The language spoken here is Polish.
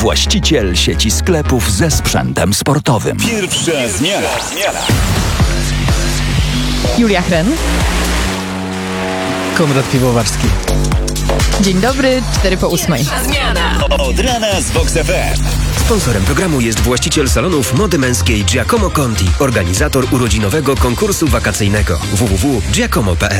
właściciel sieci sklepów ze sprzętem sportowym. Pierwsza zmiana. Julia Hren. Konrad Piwowarski. Dzień dobry, 4:08. Od rana z Vox FM. Sponsorem programu jest właściciel salonów mody męskiej Giacomo Conti, organizator urodzinowego konkursu wakacyjnego www.giacomo.pl.